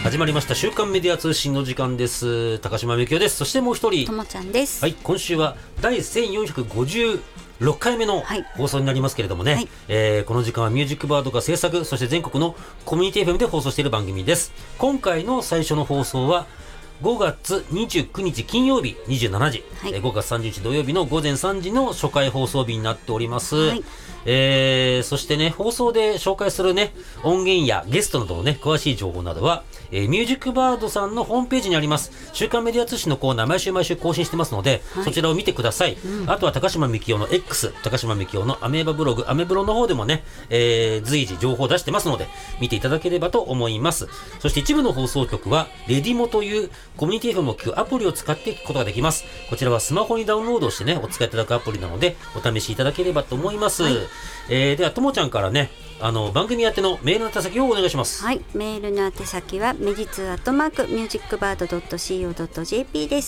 始まりました週刊メディア通信の時間です。高島みきおです。そしてもう一人ともちゃんです。 はい、今週は第1456回目の放送になりますけれどもね、この時間はミュージックバードが制作、そして全国のコミュニティ FM で放送している番組です。今回の最初の放送は5月29日金曜日27時、5月30日土曜日の午前3時の初回放送日になっております。そしてね、放送で紹介するね、音源やゲストなどのね、詳しい情報などは、ミュージックバードさんのホームページにあります、週刊メディア通信のコーナー、毎週更新してますので、そちらを見てください。あとは高島みきおの X、高島みきおのアメーバブログ、アメブロの方でもね、随時情報を出してますので、見ていただければと思います。そして一部の放送局は、レディモというコミュニティ FM を聞くアプリを使って聞くことができます。こちらはスマホにダウンロードしてね、お使いいただくアプリなので、お試しいただければと思います。では、ともちゃんからね、番組宛てのメールの宛先をお願いします。 はい、メールの宛先はメジツ@musicbird.co.jp です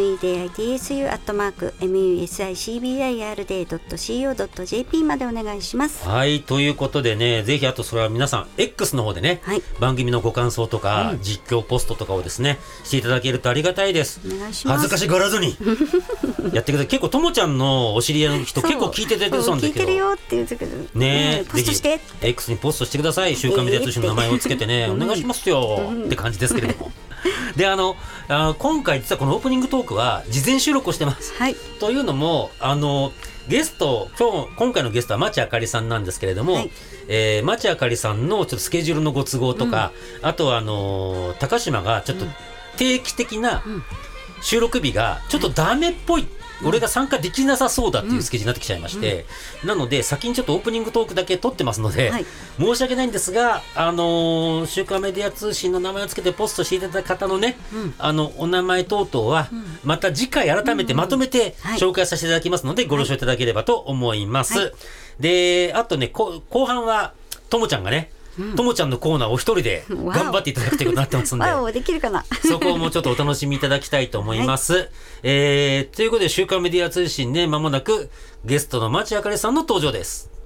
。meditsu@musicbird.co.jp までお願いします。 はい、ということでね、ぜひあとそれは皆さん X の方でね、番組のご感想とか、実況ポストとかをですねしていただけるとありがたいです。 お願いします。 恥ずかしがらずにやってください。結構ともちゃんのお知り合いの人結構聞いてくれてるそうなんだけど、 聞いてるよって言うけどね、 ポストして X にポストしてください。週刊メディア通信の名前をつけてね、お願いしますよって感じですけれどもで、今回実はこのオープニングトークは事前収録をしてます。というのもゲスト、今回のゲストは町あかりさんなんですけれども、町あかりさんのちょっとスケジュールのご都合とか、あとは高島がちょっと定期的な収録日がちょっとダメっぽい、俺が参加できなさそうだっていうスケジュールになってきちゃいまして、なので先にちょっとオープニングトークだけ撮ってますので、申し訳ないんですが、週刊メディア通信の名前をつけてポストしていただいた方のね、お名前等々はまた次回改めてまとめて紹介させていただきますので、ご了承いただければと思います。で、あとね、後半はともちゃんがね、ともちゃんのコーナーを一人で頑張っていただくということになってますんで、 できるかなそこもちょっとお楽しみいただきたいと思います。ということで週刊メディア通信で間もなくゲストの町あかりさんの登場です。